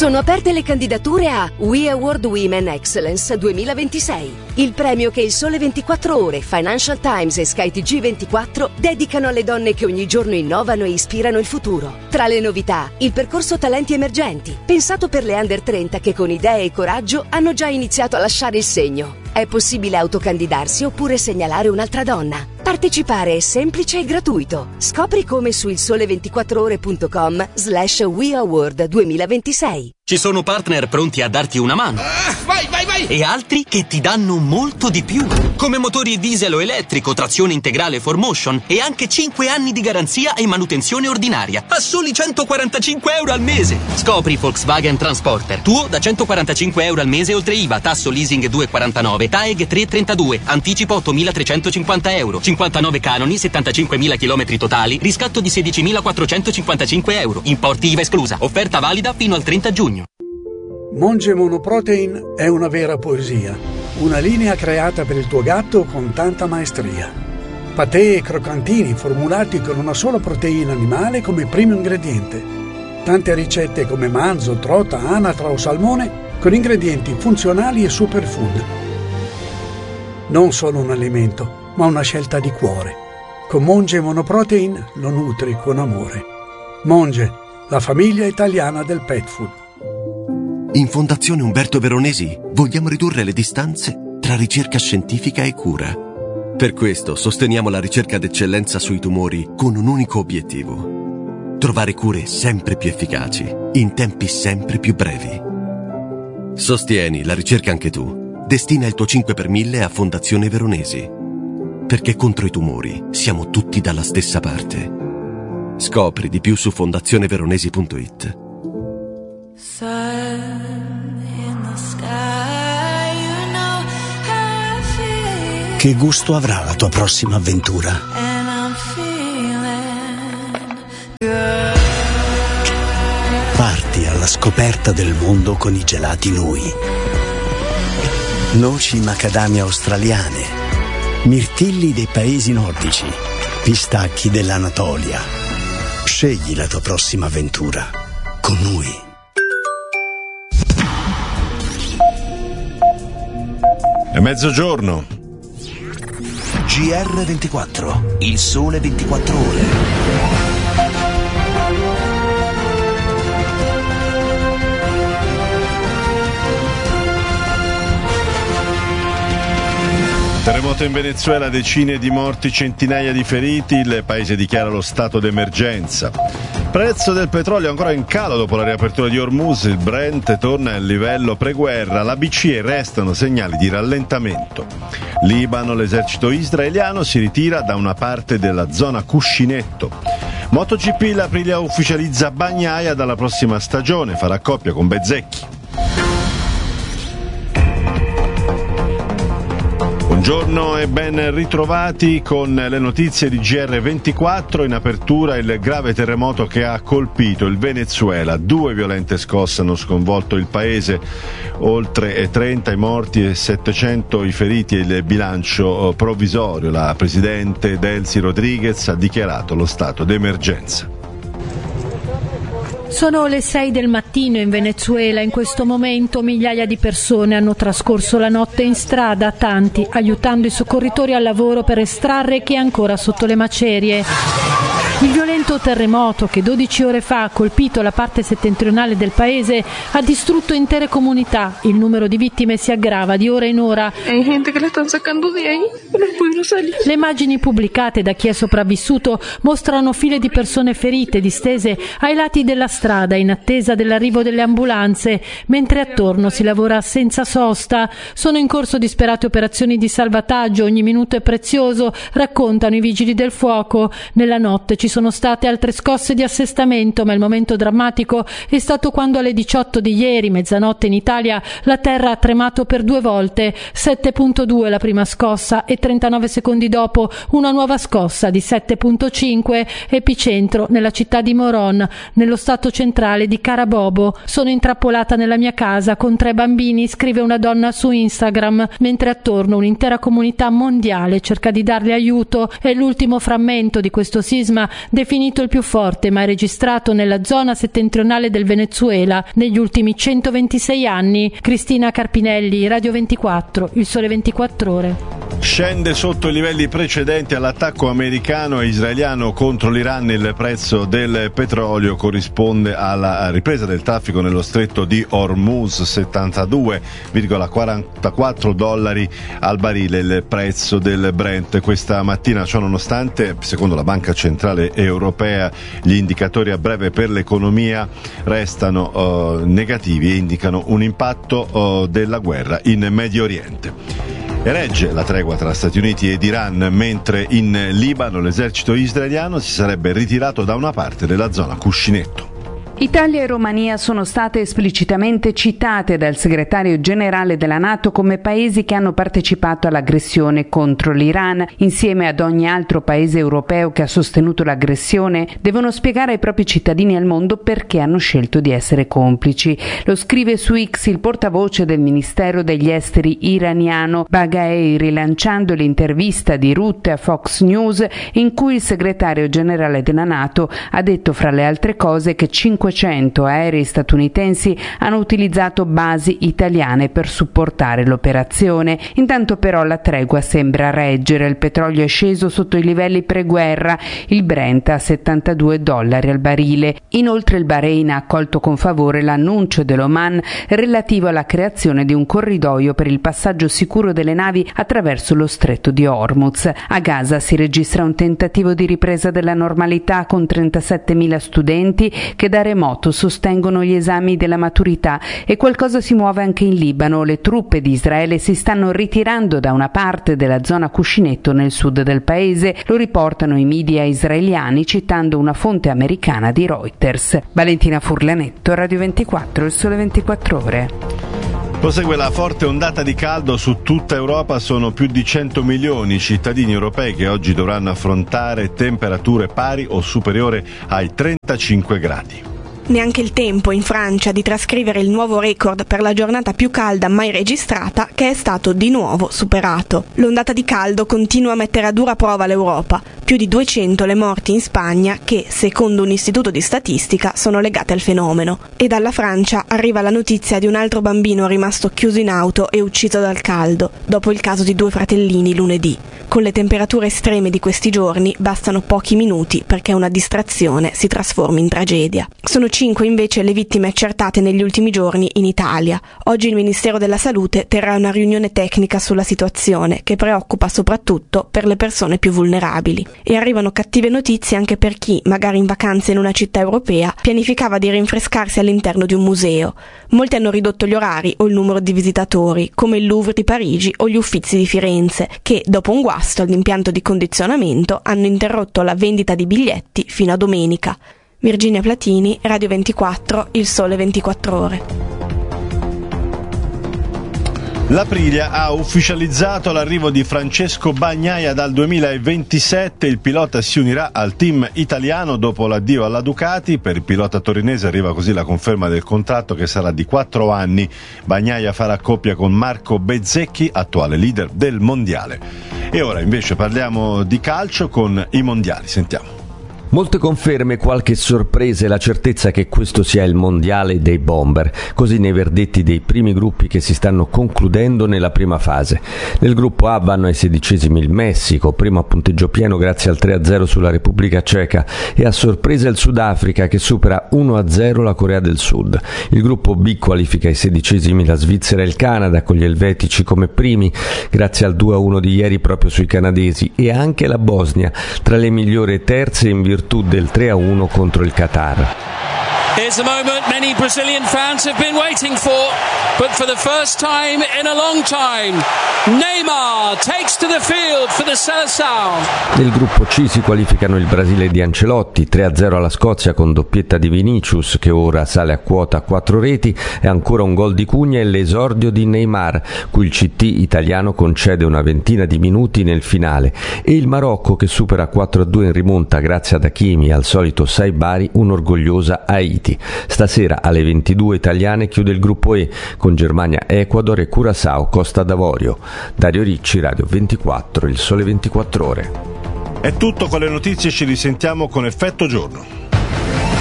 Sono aperte le candidature a We Award Women Excellence 2026, il premio che il Sole 24 Ore, Financial Times e Sky TG24 dedicano alle donne che ogni giorno innovano e ispirano il futuro. Tra le novità, il percorso Talenti Emergenti, pensato per le under 30 che con idee e coraggio hanno già iniziato a lasciare il segno. È possibile autocandidarsi oppure segnalare un'altra donna. Partecipare è semplice e gratuito. Scopri come su ilsole24ore.com/We Award 2026. Ci sono partner pronti a darti una mano. Vai! E altri che ti danno molto di più. Come motori diesel o elettrico, trazione integrale 4Motion e anche 5 anni di garanzia e manutenzione ordinaria. A soli 145 euro al mese. Scopri Volkswagen Transporter. Tuo da 145 euro al mese oltre IVA, tasso leasing 2,49, TAEG 3,32, anticipo 8.350 euro, 59 canoni, 75.000 km totali, riscatto di 16.455 euro. Importi IVA esclusa. Offerta valida fino al 30 giugno. Monge Monoprotein è una vera poesia, una linea creata per il tuo gatto con tanta maestria. Patè e croccantini formulati con una sola proteina animale come primo ingrediente. Tante ricette come manzo, trota, anatra o salmone con ingredienti funzionali e superfood. Non solo un alimento, ma una scelta di cuore. Con Monge Monoprotein lo nutri con amore. Monge, la famiglia italiana del pet food. In Fondazione Umberto Veronesi vogliamo ridurre le distanze tra ricerca scientifica e cura. Per questo sosteniamo la ricerca d'eccellenza sui tumori con un unico obiettivo: trovare cure sempre più efficaci, in tempi sempre più brevi. Sostieni la ricerca anche tu. Destina il tuo 5 per 1000 a Fondazione Veronesi. Perché contro i tumori siamo tutti dalla stessa parte. Scopri di più su fondazioneveronesi.it. Che gusto avrà la tua prossima avventura? Parti alla scoperta del mondo con i gelati Nui. Noci macadamia australiane, mirtilli dei paesi nordici, pistacchi dell'Anatolia. Scegli la tua prossima avventura con Nui. È mezzogiorno. GR24, il sole 24 ore. Terremoto in Venezuela, decine di morti, centinaia di feriti, il paese dichiara lo stato d'emergenza. Prezzo del petrolio ancora in calo dopo la riapertura di Hormuz, il Brent torna al livello preguerra, la BCE restano segnali di rallentamento. Libano, l'esercito israeliano si ritira da una parte della zona cuscinetto. MotoGP, l'Aprilia ufficializza Bagnaia dalla prossima stagione, farà coppia con Bezzecchi. Buongiorno e ben ritrovati con le notizie di GR24. In apertura il grave terremoto che ha colpito il Venezuela. 2 violente scosse hanno sconvolto il paese, oltre 30 i morti e 700 i feriti e il bilancio provvisorio. La presidente Delcy Rodriguez ha dichiarato lo stato d'emergenza. Sono le 6 del mattino in Venezuela. In questo momento migliaia di persone hanno trascorso la notte in strada, tanti aiutando i soccorritori al lavoro per estrarre chi è ancora sotto le macerie. Il violento terremoto che 12 ore fa ha colpito la parte settentrionale del paese ha distrutto intere comunità. Il numero di vittime si aggrava di ora in ora. Le immagini pubblicate da chi è sopravvissuto mostrano file di persone ferite distese ai lati della strada in attesa dell'arrivo delle ambulanze, mentre attorno si lavora senza sosta. Sono in corso disperate operazioni di salvataggio, ogni minuto è prezioso, raccontano i vigili del fuoco. Nella notte ci sono state altre scosse di assestamento, ma il momento drammatico è stato quando alle 18 di ieri, mezzanotte in Italia, la terra ha tremato per 2 volte, 7.2 la prima scossa e 39 secondi dopo una nuova scossa di 7.5, epicentro nella città di Morón, nello stato centrale di Carabobo. Sono intrappolata nella mia casa con 3 bambini, scrive una donna su Instagram, mentre attorno un'intera comunità mondiale cerca di darle aiuto. È l'ultimo frammento di questo sisma definito definito il più forte mai registrato nella zona settentrionale del Venezuela negli ultimi 126 anni. Cristina Carpinelli, Radio 24, Il Sole 24 Ore. Scende sotto i livelli precedenti all'attacco americano e israeliano contro l'Iran. Il prezzo del petrolio corrisponde alla ripresa del traffico nello stretto di Hormuz, $72,44 al barile il prezzo del Brent questa mattina. Ciò nonostante, secondo la Banca Centrale Europea, gli indicatori a breve per l'economia restano negativi e indicano un impatto della guerra in Medio Oriente. E regge la tregua tra Stati Uniti ed Iran, mentre in Libano l'esercito israeliano si sarebbe ritirato da una parte della zona cuscinetto. Italia e Romania sono state esplicitamente citate dal segretario generale della NATO come paesi che hanno partecipato all'aggressione contro l'Iran. Insieme ad ogni altro paese europeo che ha sostenuto l'aggressione, devono spiegare ai propri cittadini e al mondo perché hanno scelto di essere complici. Lo scrive su X il portavoce del Ministero degli Esteri iraniano Baghei, rilanciando l'intervista di Rutte a Fox News, in cui il segretario generale della NATO ha detto, fra le altre cose, che 500 aerei statunitensi hanno utilizzato basi italiane per supportare l'operazione. Intanto però la tregua sembra reggere. Il petrolio è sceso sotto i livelli pre-guerra, il Brent a $72 al barile. Inoltre il Bahrain ha accolto con favore l'annuncio dell'Oman relativo alla creazione di un corridoio per il passaggio sicuro delle navi attraverso lo stretto di Hormuz. A Gaza si registra un tentativo di ripresa della normalità con 37.000 studenti che da remoto sostengono gli esami della maturità, e qualcosa si muove anche in Libano. Le truppe di Israele si stanno ritirando da una parte della zona cuscinetto nel sud del paese, lo riportano i media israeliani citando una fonte americana di Reuters. Valentina Furlanetto, Radio 24, Il Sole 24 Ore. Prosegue la forte ondata di caldo su tutta Europa. Sono più di 100 milioni i cittadini europei che oggi dovranno affrontare temperature pari o superiori ai 35 gradi. Neanche il tempo in Francia di trascrivere il nuovo record per la giornata più calda mai registrata, che è stato di nuovo superato. L'ondata di caldo continua a mettere a dura prova l'Europa. Più di 200 le morti in Spagna che, secondo un istituto di statistica, sono legate al fenomeno. E dalla Francia arriva la notizia di un altro bambino rimasto chiuso in auto e ucciso dal caldo, dopo il caso di 2 fratellini lunedì. Con le temperature estreme di questi giorni bastano pochi minuti perché una distrazione si trasformi in tragedia. Sono 5 invece le vittime accertate negli ultimi giorni in Italia. Oggi il Ministero della Salute terrà una riunione tecnica sulla situazione, che preoccupa soprattutto per le persone più vulnerabili. E arrivano cattive notizie anche per chi, magari in vacanza in una città europea, pianificava di rinfrescarsi all'interno di un museo. Molti hanno ridotto gli orari o il numero di visitatori, come il Louvre di Parigi o gli Uffizi di Firenze, che, dopo un guasto all'impianto di condizionamento, hanno interrotto la vendita di biglietti fino a domenica. Virginia Platini, Radio 24, Il Sole 24 Ore. L'Aprilia ha ufficializzato l'arrivo di Francesco Bagnaia dal 2027. Il pilota si unirà al team italiano dopo l'addio alla Ducati. Per il pilota torinese arriva così la conferma del contratto, che sarà di 4 anni. Bagnaia farà coppia con Marco Bezzecchi, attuale leader del mondiale. E ora invece parliamo di calcio con i mondiali. Sentiamo. Molte conferme, qualche sorpresa e la certezza che questo sia il mondiale dei bomber, così nei verdetti dei primi gruppi che si stanno concludendo nella prima fase. Nel gruppo A vanno ai 16esimi il Messico, primo a punteggio pieno grazie al 3-0 sulla Repubblica Ceca, e a sorpresa il Sudafrica che supera 1-0 la Corea del Sud. Il gruppo B qualifica ai 16esimi la Svizzera e il Canada, con gli elvetici come primi grazie al 2-1 di ieri proprio sui canadesi, e anche la Bosnia tra le migliori terze in virtù del 3-1 contro il Qatar. Here's the moment many Brazilian fans have been waiting for, but for the first time in a long time, Neymar takes to the field for the Seleção. Nel gruppo C si qualificano il Brasile di Ancelotti, 3-0 alla Scozia con doppietta di Vinicius, che ora sale a quota a 4 reti, e ancora un gol di Cugna e l'esordio di Neymar, cui il CT italiano concede una ventina di minuti nel finale, e il Marocco che supera 4-2 in rimonta grazie ad Hakimi e al solito Saibari, un'orgogliosa Haiti. Stasera alle 22 italiane chiude il gruppo E con Germania, Ecuador e Curaçao, Costa d'Avorio. Dario Ricci, Radio 24, Il Sole 24 Ore. È tutto con le notizie, ci risentiamo con Effetto Giorno.